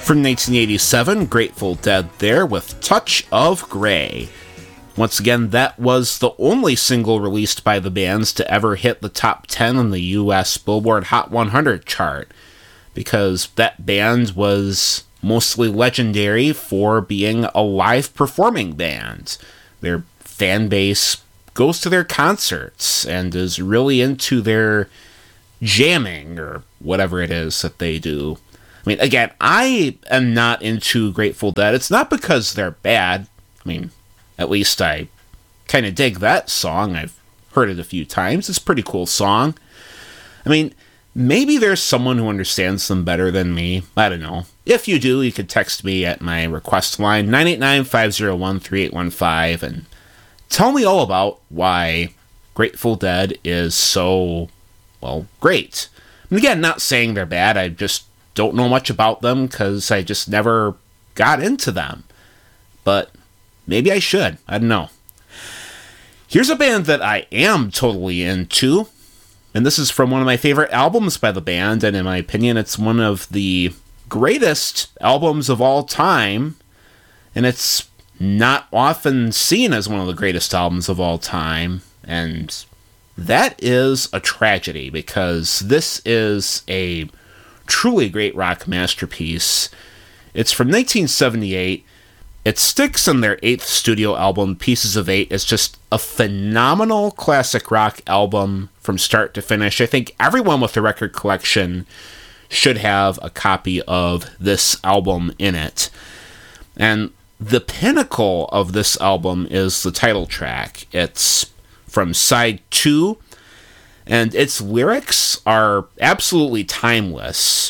From 1987, Grateful Dead there with Touch of Grey. Once again, that was the only single released by the bands to ever hit the top 10 on the US Billboard Hot 100 chart, because that band was mostly legendary for being a live performing band. Their fan base goes to their concerts and is really into their jamming or whatever it is that they do. I mean, again, I am not into Grateful Dead. It's not because they're bad. I mean, at least I kind of dig that song. I've heard it a few times. It's a pretty cool song. I mean, maybe there's someone who understands them better than me. I don't know. If you do, you could text me at my request line, 989-501-3815, and tell me all about why Grateful Dead is so, well, great. And again, not saying they're bad. I just don't know much about them because I just never got into them. But maybe I should. I don't know. Here's a band that I am totally into, and this is from one of my favorite albums by the band, and in my opinion, it's one of the greatest albums of all time, and it's not often seen as one of the greatest albums of all time, and that is a tragedy, because this is a truly great rock masterpiece. It's from 1978. It Styx in their 8th studio album, Pieces of 8. It's just a phenomenal classic rock album from start to finish. I think everyone with a record collection should have a copy of this album in it. And the pinnacle of this album is the title track. It's from side 2, and its lyrics are absolutely timeless.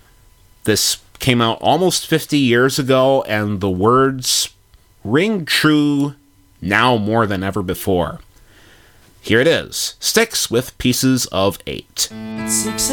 This came out almost 50 years ago, and the words ring true now more than ever before. Here it is, Styx with Pieces of 8. At 6